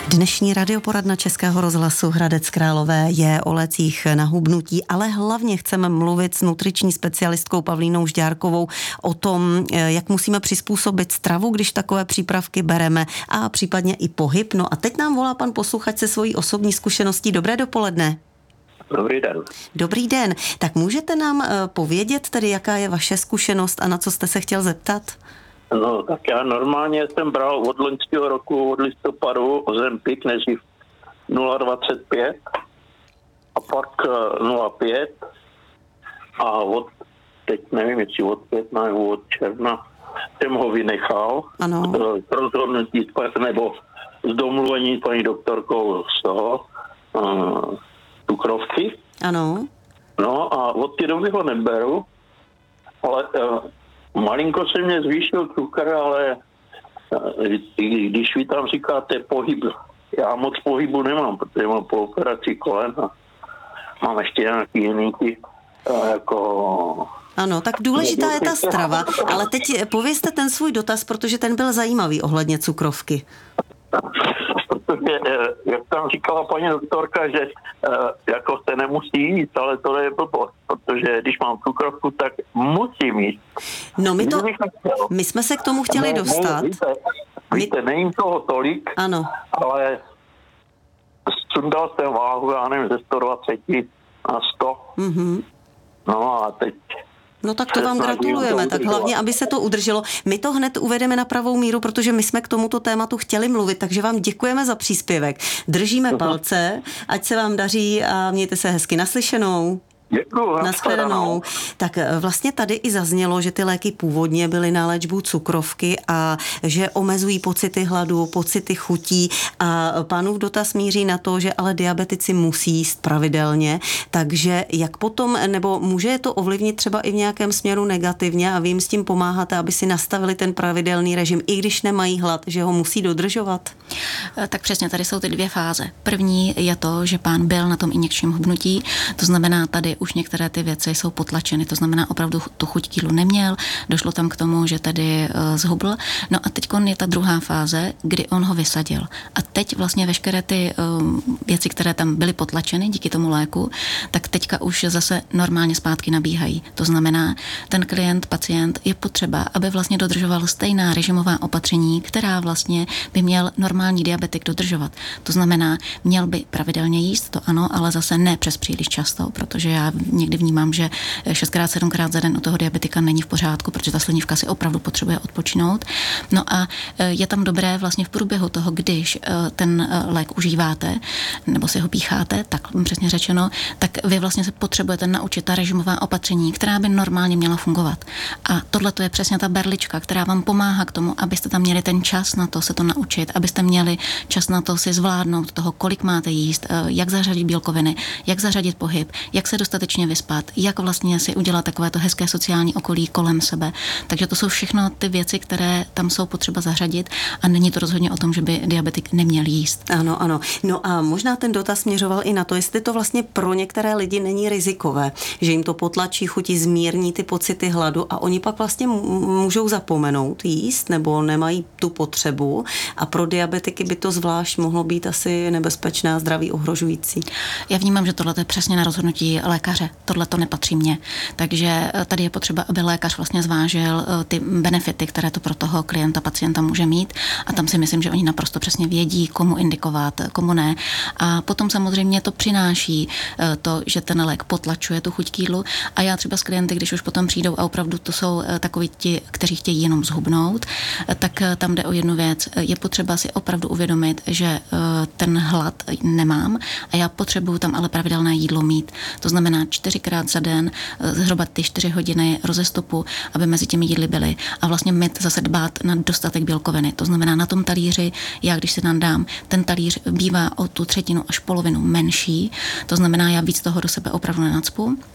Dnešní radioporadna Českého rozhlasu Hradec Králové je o lécích na hubnutí, ale hlavně chceme mluvit s nutriční specialistkou Pavlínou Žďárkovou o tom, jak musíme přizpůsobit stravu, když takové přípravky bereme, a případně i pohyb. No a teď nám volá pan posluchač se svojí osobní zkušeností. Dobré dopoledne. Dobrý den. Dobrý den. Tak můžete nám povědět tedy, jaká je vaše zkušenost a na co jste se chtěl zeptat? No, tak já normálně jsem bral od loňského roku, od listopadu Ozempic, nejdřív 0,25 a pak 0,5 a teď nevím, jestli od května nebo od června jsem ho vynechal. Ano. Rozhodnutí nebo z domluvení paní doktorkou z toho cukrovky. Ano. No a od té doby ho neberu, ale malinko se mě zvýšil cukr, ale když vy tam říkáte pohyb, já moc pohybu nemám, protože mám po operaci kolen a mám ještě nějaký jiný jako... Ano, tak důležitá je ta strava, ale teď povězte ten svůj dotaz, protože ten byl zajímavý ohledně cukrovky. Protože, jak tam říkala paní doktorka, že jako se nemusí jíst, ale to je blbost, protože když mám cukrovku, tak musím jíst. No my jsme se k tomu chtěli dostat. Víte, nejím toho tolik, ano. Ale sundal jsem váhu, já nevím, ze 120 na 100. Mm-hmm. No a teď... No tak to vám gratulujeme, tak hlavně, aby se to udrželo. My to hned uvedeme na pravou míru, protože my jsme k tomuto tématu chtěli mluvit, takže vám děkujeme za příspěvek. Držíme palce, ať se vám daří a mějte se hezky. Naslyšenou. Děkuju. Nashledanou. Tak vlastně tady i zaznělo, že ty léky původně byly na léčbu cukrovky a že omezují pocity hladu, pocity chutí, a pánův dotaz míří na to, že ale diabetici musí jíst pravidelně, takže jak potom, nebo může je to ovlivnit třeba i v nějakém směru negativně a vy jim s tím pomáháte, aby si nastavili ten pravidelný režim, i když nemají hlad, že ho musí dodržovat? Tak přesně, tady jsou ty dvě fáze. První je to, že pán byl na tom injekčním hubnutí, to znamená, tady už některé ty věci jsou potlačeny, to znamená, opravdu tu chuť k jídlu neměl, došlo tam k tomu, že tady zhubl. No a teď je ta druhá fáze, kdy on ho vysadil. A teď vlastně veškeré ty věci, které tam byly potlačeny díky tomu léku, tak teďka už zase normálně zpátky nabíhají. To znamená, ten pacient je potřeba, aby vlastně dodržoval stejná režimová opatření, která vlastně by měl normální diabetik dodržovat. To znamená, měl by pravidelně jíst, to ano, ale zase ne přes příliš často, protože já někdy vnímám, že 6x-7x za den u toho diabetika není v pořádku, protože ta slinivka si opravdu potřebuje odpočinout. No a je tam dobré vlastně v průběhu toho, když ten lék užíváte, nebo si ho pícháte, tak přesně řečeno, tak vy vlastně se potřebujete naučit ta režimová opatření, která by normálně měla fungovat. A tohle to je přesně ta berlička, která vám pomáhá k tomu, abyste tam měli ten čas na to se to naučit, abyste měli čas na to si zvládnout toho, kolik máte jíst, jak zařadit bílkoviny, jak zařadit pohyb, jak se dostatečně vyspat, jak vlastně si udělat takové to hezké sociální okolí kolem sebe. Takže to jsou všechno ty věci, které tam jsou potřeba zařadit, a není to rozhodně o tom, že by diabetik neměl jíst. Ano, ano. No a možná ten dotaz směřoval i na to, jestli to vlastně pro některé lidi není rizikové, že jim to potlačí chuti, zmírní ty pocity hladu a oni pak vlastně můžou zapomenout jíst nebo nemají tu potřebu, a pro diabetiky by to zvlášť mohlo být asi nebezpečné a zdraví ohrožující. Já vnímám, že tohle je přesně na rozhodnutí lékaře. Tohle to nepatří mně. Takže tady je potřeba, aby lékař vlastně zvážil ty benefity, které to pro toho pacienta může mít, a tam si myslím, že oni naprosto přesně vědí, komu indikovat, komu ne. A potom samozřejmě to přináší to, že ten lék potlačuje tu chuť k jídlu, a já třeba s klienty, když už potom přijdou a opravdu to jsou takoví ti, kteří chtějí jenom zhubnout, tak tam jde o jednu věc. Je potřeba si opravdu uvědomit, že ten hlad nemám a já potřebuju tam ale pravidelné jídlo mít. To znamená 4x za den, zhruba ty 4 hodiny rozestupu, aby mezi těmi jídly byly, a vlastně mít zase dbát na dostatek bílkoviny. To znamená, na tom talíři, já když si tam dám, ten talíř bývá o tu třetinu až polovinu menší, to znamená, já víc toho do sebe opravdu nenacpu.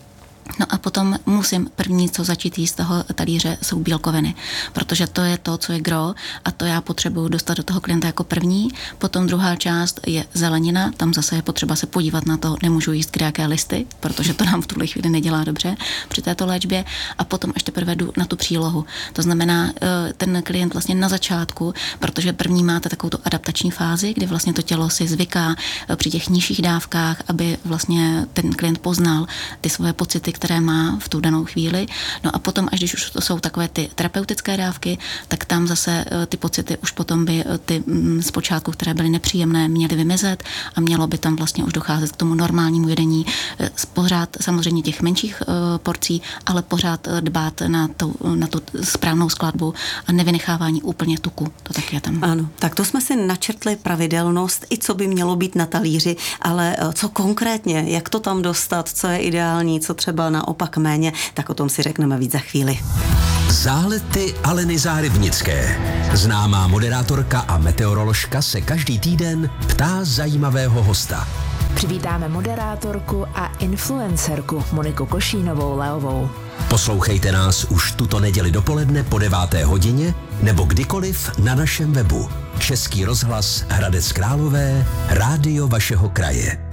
No a potom musím první, co začít jíst z toho talíře, jsou bílkoviny, protože to je to, co je gro a to já potřebuju dostat do toho klienta jako první. Potom druhá část je zelenina, tam zase je potřeba se podívat na to, nemůžu jíst kdejaké listy, protože to nám v tuhle chvíli nedělá dobře při této léčbě a potom až teprve jdu na tu přílohu. To znamená, ten klient vlastně na začátku, protože první máte takovou tu adaptační fázi, kdy vlastně to tělo si zvyká při těch nižších dávkách, aby vlastně ten klient poznal ty svoje pocity, které má v tu danou chvíli. No a potom, až když už to jsou takové ty terapeutické dávky, tak tam zase ty pocity už potom by ty zpočátku, které byly nepříjemné, měly vymizet a mělo by tam vlastně už docházet k tomu normálnímu jedení. Pořád samozřejmě těch menších porcí, ale pořád dbát na tu správnou skladbu a nevynechávání úplně tuku. To taky je tam. Ano, tak to jsme si načrtli pravidelnost i co by mělo být na talíři, ale co konkrétně, jak to tam dostat, co je ideální, co třeba naopak méně, tak o tom si řekneme víc za chvíli. Zálety Aleny Zárybnické. Známá moderátorka a meteoroložka se každý týden ptá zajímavého hosta. Přivítáme moderátorku a influencerku Moniku Košínovou-Leovou. Poslouchejte nás už tuto neděli dopoledne po 9. hodině nebo kdykoliv na našem webu. Český rozhlas Hradec Králové, rádio vašeho kraje.